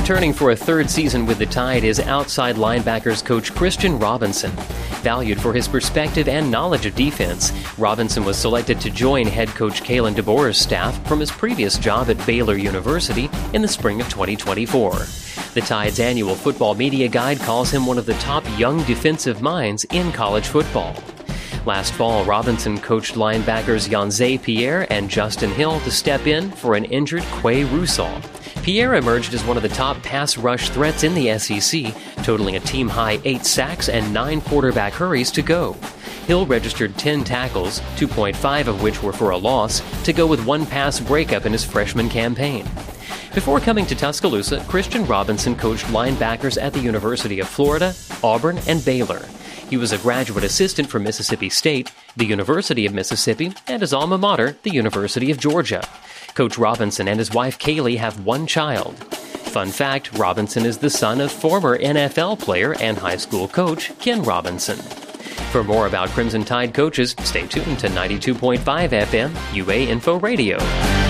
Returning for a third season with the Tide is outside linebackers coach Christian Robinson. Valued for his perspective and knowledge of defense, Robinson was selected to join head coach Kalen DeBoer's staff from his previous job at Baylor University in the spring of 2024. The Tide's annual football media guide calls him one of the top young defensive minds in college football. Last fall, Robinson coached linebackers Yanzé Pierre and Justin Hill to step in for an injured Quay Russaw. Pierre emerged as one of the top pass rush threats in the SEC, totaling a team-high 8 sacks and 9 quarterback hurries to go. Hill registered 10 tackles, 2.5 of which were for a loss, to go with 1 pass breakup in his freshman campaign. Before coming to Tuscaloosa, Christian Robinson coached linebackers at the University of Florida, Auburn, and Baylor. He was a graduate assistant for Mississippi State, the University of Mississippi, and his alma mater, the University of Georgia. Coach Robinson and his wife Kaylee have 1 child. Fun fact, Robinson is the son of former NFL player and high school coach Ken Robinson. For more about Crimson Tide coaches, stay tuned to 92.5 FM UA Info Radio.